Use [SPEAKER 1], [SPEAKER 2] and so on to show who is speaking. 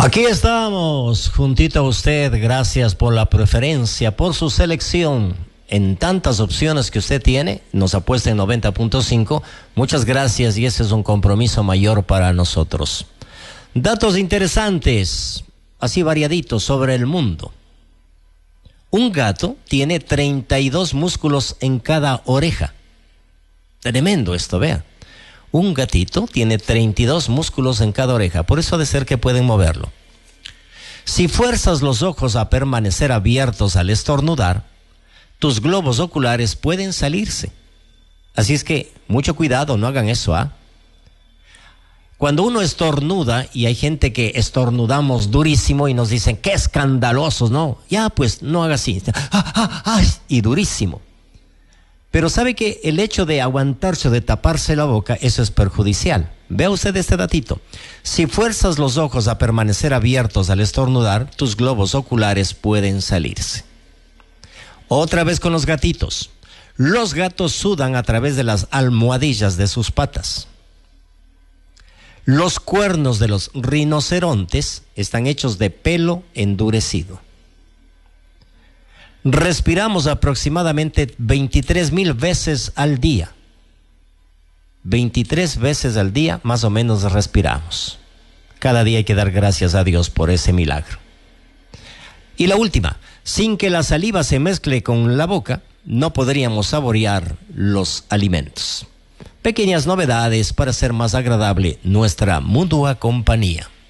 [SPEAKER 1] Aquí estamos, juntito a usted. Gracias por la preferencia, por su selección. En tantas opciones que usted tiene, nos apuesta en 90.5. Muchas gracias y ese es un compromiso mayor para nosotros. Datos interesantes, así variaditos sobre el mundo. Un gato tiene 32 músculos en cada oreja. Tremendo esto, vea. Un gatito tiene 32 músculos en cada oreja, por eso ha de ser que pueden moverlo. Si fuerzas los ojos a permanecer abiertos al estornudar, tus globos oculares pueden salirse. Así es que, mucho cuidado, no hagan eso, ¿ah? Cuando uno estornuda, y hay gente que estornudamos durísimo y nos dicen, ¡qué escandalosos! No, ya pues, no haga así. Y durísimo. Pero sabe que el hecho de aguantarse o de taparse la boca, eso es perjudicial. Vea usted este datito. Si fuerzas los ojos a permanecer abiertos al estornudar, tus globos oculares pueden salirse. Otra vez con los gatitos. Los gatos sudan a través de las almohadillas de sus patas. Los cuernos de los rinocerontes están hechos de pelo endurecido. Respiramos aproximadamente 23,000 veces al día. 23 veces al día más o menos respiramos. Cada día hay que dar gracias a Dios por ese milagro. Y la última, sin que la saliva se mezcle con la boca, no podríamos saborear los alimentos. Pequeñas novedades para hacer más agradable nuestra mutua compañía.